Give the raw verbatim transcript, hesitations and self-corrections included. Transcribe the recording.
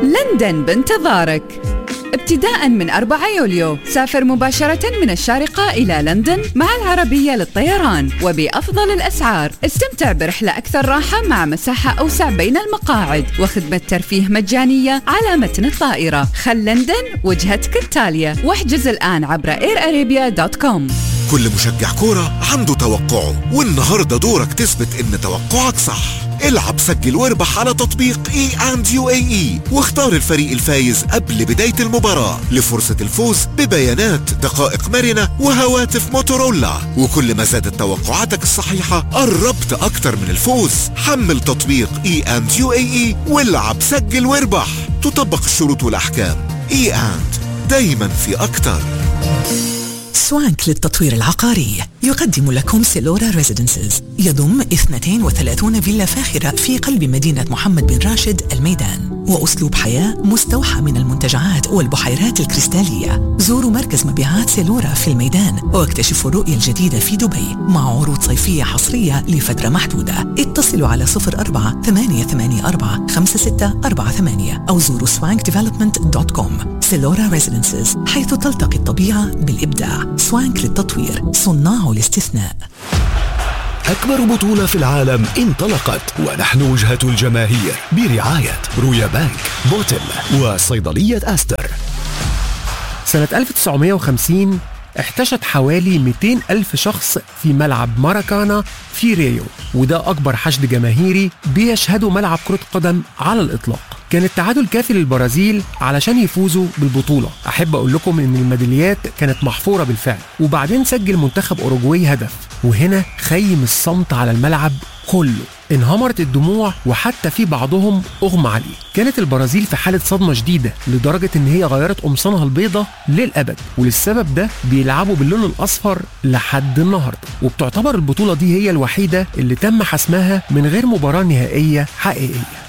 لندن بانتظارك. ابتداء من أربعة يوليو سافر مباشرة من الشارقة إلى لندن مع العربية للطيران وبأفضل الأسعار. استمتع برحلة أكثر راحة مع مساحة أوسع بين المقاعد وخدمة ترفيه مجانية على متن الطائرة. خل لندن وجهتك التالية، واحجز الآن عبر إير أريبيا دوت كوم. كل مشجع كورة عنده توقعه، والنهاردة دورك تثبت إن توقعك صح. العب، سجل واربح على تطبيق اي اند يو اي اي واختار الفريق الفايز قبل بداية المباراة لفرصة الفوز ببيانات، دقائق مرنة وهواتف موتورولا. وكل ما زادت توقعاتك الصحيحة قربت أكتر من الفوز. حمل تطبيق اي اند يو اي اي والعب، سجل واربح. تطبق الشروط والأحكام. اي اند، دايما في أكتر. سوانك للتطوير العقاري يقدم لكم سيلورا ريزيدنسز. يضم اثنتين وثلاثين فيلا فاخرة في قلب مدينة محمد بن راشد الميدان، وأسلوب حياة مستوحى من المنتجعات والبحيرات الكريستالية. زوروا مركز مبيعات سيلورا في الميدان واكتشفوا الرؤية الجديدة في دبي مع عروض صيفية حصرية لفترة محدودة. اتصلوا على صفر أربعة ثمانية ثمانية أربعة خمسة ستة أربعة ثمانية أو زوروا سوانك ديفلوبمنت دوت كوم. سيلورا ريزيدنسز، حيث تلتقي الطبيعة بالإبداع. سوانك للتطوير، صناع الاستثناء. أكبر بطولة في العالم انطلقت، ونحن وجهة الجماهير برعاية رويا بانك، بوتل وصيدلية أستر. سنة ألف وتسعمائة وخمسين احتشد حوالي مئتين ألف شخص في ملعب ماراكانا في ريو، وده أكبر حشد جماهيري بيشهده ملعب كرة قدم على الإطلاق. كان التعادل كافي للبرازيل علشان يفوزوا بالبطولة. أحب أقول لكم إن الميداليات كانت محفورة بالفعل، وبعدين سجل منتخب أوروجواي هدف، وهنا خيم الصمت على الملعب كله. انهمرت الدموع وحتى في بعضهم أغمى عليه. كانت البرازيل في حالة صدمة شديدة لدرجة إن هي غيرت قمصانها البيضة للأبد، وللسبب ده بيلعبوا باللون الأصفر لحد النهاردة. وبتعتبر البطولة دي هي الوحيدة اللي تم حسمها من غير مباراة نهائية حقيقية.